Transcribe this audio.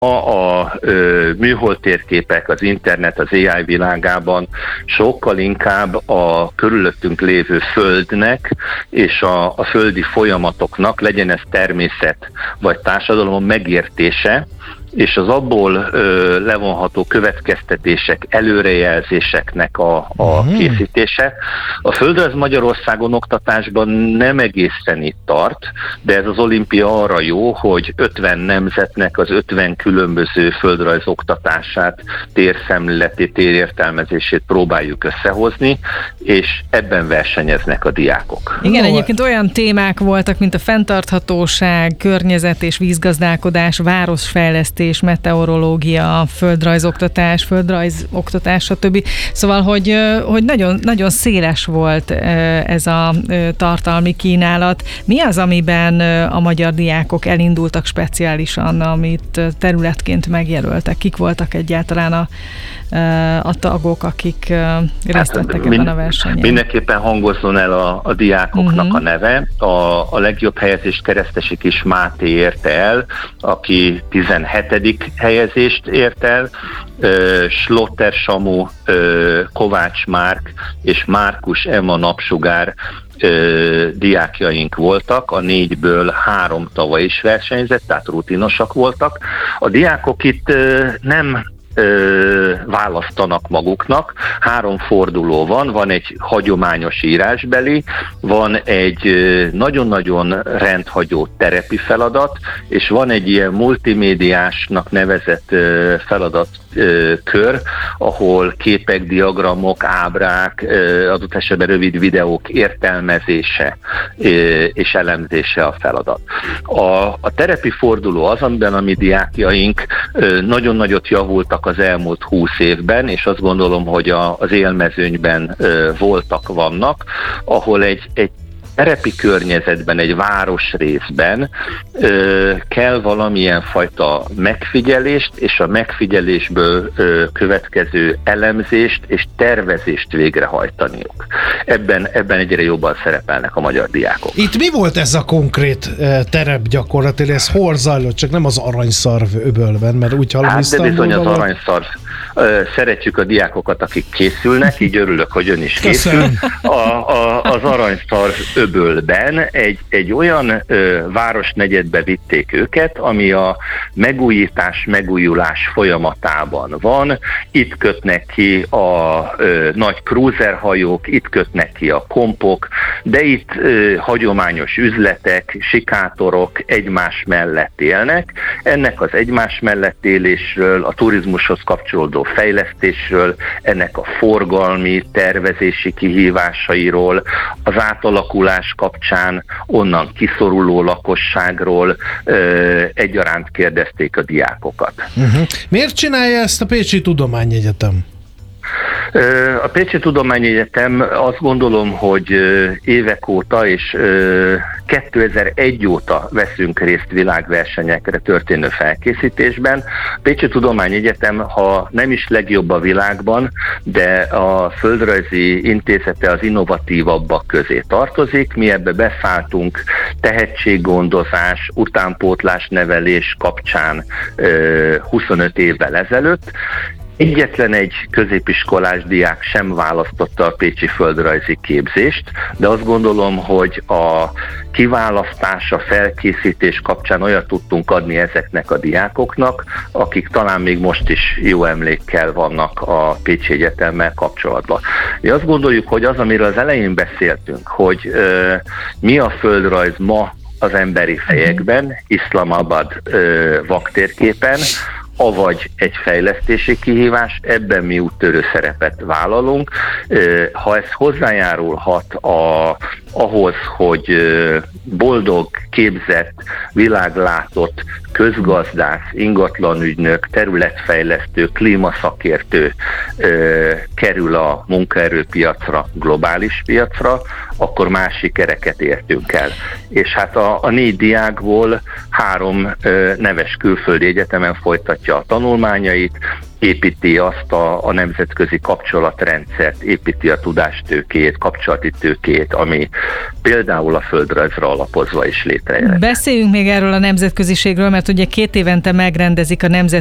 a műhold térképek, az internet, az AI világában sokkal inkább a körülöttünk lévő földnek és a földi folyamatoknak, legyen ez természet vagy társadalom megértése, és az abból levonható következtetések, előrejelzéseknek a készítése. A földrajz Magyarországon oktatásban nem egészen itt tart, de ez az olimpia arra jó, hogy 50 nemzetnek az 50 különböző földrajz oktatását, térszemléletét, térértelmezését próbáljuk összehozni, és ebben versenyeznek a diákok. Igen, egyébként olyan témák voltak, mint a fenntarthatóság, környezet és vízgazdálkodás, városfejlesztés, meteorológia, földrajzoktatás, stb. Szóval, hogy nagyon, nagyon széles volt ez a tartalmi kínálat. Mi az, amiben a magyar diákok elindultak speciálisan, amit területként megjelöltek? Kik voltak egyáltalán a tagok, akik részt vettek ebben a versenyen? Mindenképpen hangozzon el a diákoknak a neve. A legjobb helyezést Keresztesi Kis Máté érte el, aki 17. helyezést ért el, Slotter Samu, Kovács Márk és Márkus Emma Napsugár diákjaink voltak, a 4-ből 3 tavaly is versenyzett, tehát rutinosak voltak. A diákok itt nem választanak maguknak. 3 forduló van egy hagyományos írásbeli, van egy nagyon-nagyon rendhagyó terepi feladat, és van egy ilyen multimédiásnak nevezett feladatkör, ahol képek, diagramok, ábrák, adott esetben rövid videók értelmezése és elemzése a feladat. A terepi forduló az, amiben a mi diákjaink nagyon nagyot javultak az elmúlt 20 évben, és azt gondolom, hogy az élmezőnyben vannak, ahol egy terepi környezetben, egy városrészben kell valamilyen fajta megfigyelést, és a megfigyelésből következő elemzést és tervezést végrehajtaniuk. Ebben egyre jobban szerepelnek a magyar diákok. Itt mi volt ez a konkrét terep gyakorlatilag? Ez hol zajlott? Csak nem az Aranyszarv öbölben, mert úgy hallom, de bizony az Aranyszarv. Szeretjük a diákokat, akik készülnek, így örülök, hogy ön is készül. Az Aranyszarv öbölben egy olyan városnegyedbe vitték őket, ami a megújulás folyamatában van. Itt kötnek ki a nagy krúzerhajók, itt kötnek ki a kompok, de itt hagyományos üzletek, sikátorok egymás mellett élnek. Ennek az egymás mellett élésről, a turizmushoz kapcsolódó fejlesztésről, ennek a forgalmi, tervezési kihívásairól, az átalakulás kapcsán onnan kiszoruló lakosságról egyaránt kérdezték a diákokat. Miért csinálja ezt a Pécsi Tudományegyetem? A Pécsi Tudományegyetem azt gondolom, hogy évek óta és 2001 óta veszünk részt világversenyekre történő felkészítésben. A Pécsi Tudományegyetem, ha nem is legjobb a világban, de a földrajzi intézete az innovatívabbak közé tartozik. Mi ebbe beszálltunk tehetséggondozás, utánpótlás nevelés kapcsán 25 évvel ezelőtt. Egyetlen egy középiskolás diák sem választotta a pécsi földrajzi képzést, de azt gondolom, hogy a kiválasztás, a felkészítés kapcsán olyat tudtunk adni ezeknek a diákoknak, akik talán még most is jó emlékkel vannak a Pécsi Egyetemmel kapcsolatban. Mi azt gondoljuk, hogy az, amiről az elején beszéltünk, hogy mi a földrajz ma az emberi fejekben, Iszlamabad vaktérképen, avagy egy fejlesztési kihívás, ebben mi úttörő szerepet vállalunk. Ha ez hozzájárulhat ahhoz, hogy boldog, képzett, világlátott közgazdász, ingatlanügynök, területfejlesztő, klímaszakértő kerül a munkaerőpiacra, globális piacra, akkor más sikereket értünk el. És hát a 4 diákból 3 neves külföldi egyetemen folytatja a tanulmányait, építi azt a nemzetközi kapcsolatrendszert, építi a tudástőkét, kapcsolati tőkét, ami például a földrajzra alapozva is létrejön. Beszéljünk még erről a nemzetköziségről, mert ugye 2 évente megrendezik a